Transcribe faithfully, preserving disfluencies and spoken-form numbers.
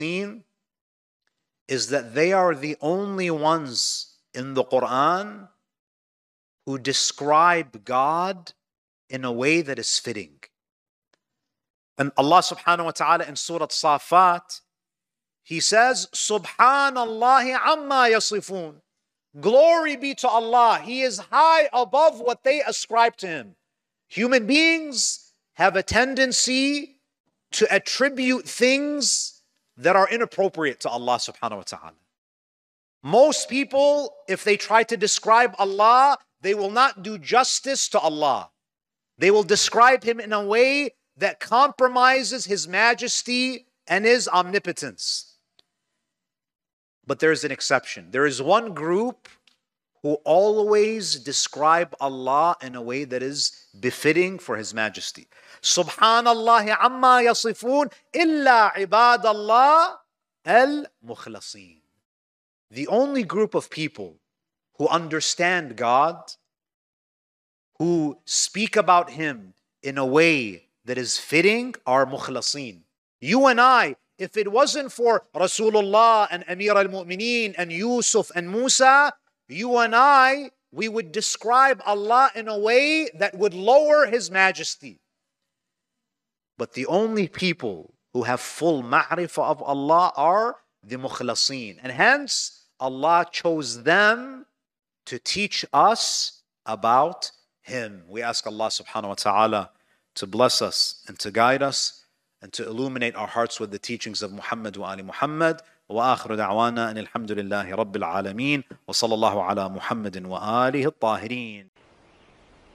Mukhlasin is that they are the only ones in the Quran who describe God in a way that is fitting. And Allah subhanahu wa ta'ala in Surah Safat, He says, Subhanallah amma yasifun. Glory be to Allah. He is high above what they ascribe to Him. Human beings have a tendency to attribute things that are inappropriate to Allah subhanahu wa ta'ala. Most people, if they try to describe Allah, they will not do justice to Allah. They will describe Him in a way that compromises His majesty and His omnipotence. But there is an exception. There is one group who always describe Allah in a way that is befitting for His majesty. Subhanallah amma yasifun illa ibadallah al-mukhlasin. The only group of people who understand God, who speak about Him in a way that is fitting, are mukhlasin. You and I, if it wasn't for Rasulullah and Amir al-Mu'mineen and Yusuf and Musa, you and I, we would describe Allah in a way that would lower His majesty. But the only people who have full ma'rifah of Allah are the mukhlasin. And hence, Allah chose them to teach us about Him. We ask Allah subhanahu wa ta'ala to bless us and to guide us and to illuminate our hearts with the teachings of Muhammad wa ali Muhammad. وآخر دعوانا أن الحمد لله رب العالمين وصلى الله على محمد وآله الطاهرين.